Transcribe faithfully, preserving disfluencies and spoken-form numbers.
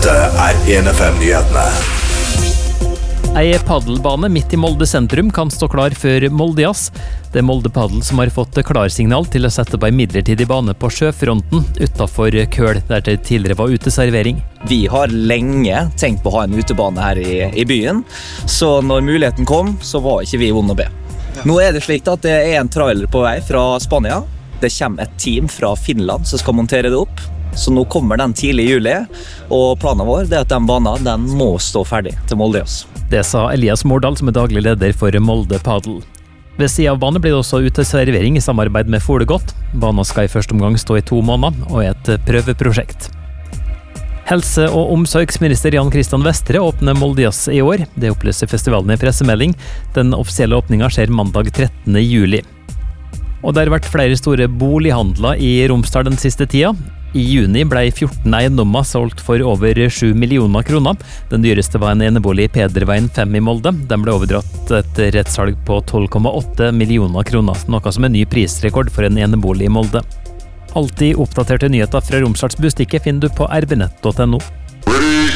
Dette er en F M-nyhetene. Ei paddelbane midt i Molde sentrum kan stå klar før Moldejazz. Det er Molde Paddel som har fått klarsignal til å sette opp ei midlertidig bane på sjøfronten utenfor Køl, der det tidligere var uteservering. Vi har lenge tenkt på å ha en utebane her i, i byen, så når muligheten kom, så var ikke vi vond å be. Nå er det slik at det er en trailer på vei fra Spania. Det kommer et team fra Finland som skal montere det opp. Så nå kommer den tidlig i juli, og planen vår er at den banen den må stå ferdig til Moldejazz. Det sa Elias Mårdal, som er daglig leder for Molde Paddel. Ved siden av banen blir det også uteservering i samarbeid med Folegodt. Banen skal i første omgang stå i to måneder, og er et prøveprosjekt. Helse- og omsorgsminister Jan Christian Vestre åpner Moldejazz i år. Det opplyser festivalen i pressemelding. Den offisielle åpningen skjer mandag trettende juli. Og det har vært flere store bolighandler i Romsdal den siste tida. I juni ble fjorten eiendommer solgt for over sju millioner kroner. Den dyreste var en enebolig i Pederveien fem i Molde. Den ble overdratt et rettssalg på tolv komma åtte millioner kroner, noe som er ny prisrekord for en enebolig i Molde. Alltid oppdaterte nyheter fra Romsdals Bustikke finner du på r b nett punktum no. Ready,